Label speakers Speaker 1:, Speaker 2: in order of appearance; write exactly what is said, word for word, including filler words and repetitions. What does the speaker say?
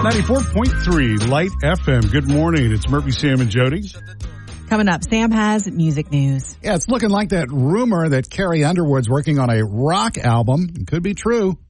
Speaker 1: ninety-four point three Light F M. Good morning. It's Murphy, Sam, and Jody.
Speaker 2: Coming up, Sam has music news.
Speaker 3: Yeah, it's looking like that rumor that Carrie Underwood's working on a rock album could be true.